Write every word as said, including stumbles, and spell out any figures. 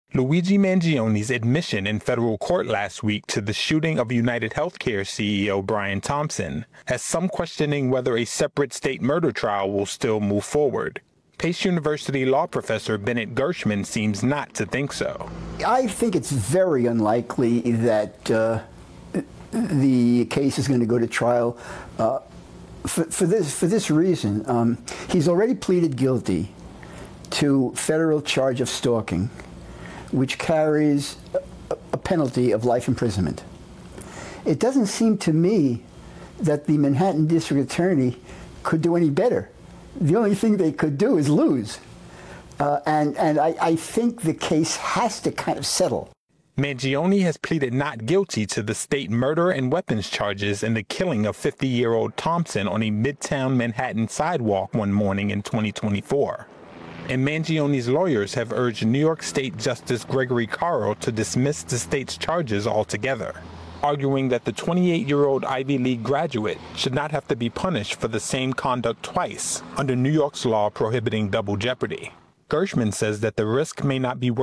Luigi Mangioni's admission in federal court last week to the shooting of United Healthcare C E O Brian Thompson has some questioning whether a separate state murder trial will still move forward. Pace University law professor Bennett Gershman seems not to think so. I think it's very unlikely that uh, the case is going to go to trial uh, for, for this for this reason. Um, he's already pleaded guilty to federal charge of stalking, which carries a, a penalty of life imprisonment. It doesn't seem to me that the Manhattan District Attorney could do any better. The only thing they could do is lose. Uh, and and I, I think the case has to kind of settle. Mangioni has pleaded not guilty to the state murder and weapons charges in the killing of fifty-year-old Thompson on a Midtown Manhattan sidewalk one morning in twenty twenty-four. And Mangioni's lawyers have urged New York State Justice Gregory Carl to dismiss the state's charges altogether, arguing that the twenty-eight-year-old Ivy League graduate should not have to be punished for the same conduct twice under New York's law prohibiting double jeopardy. Gershman says that the risk may not be worth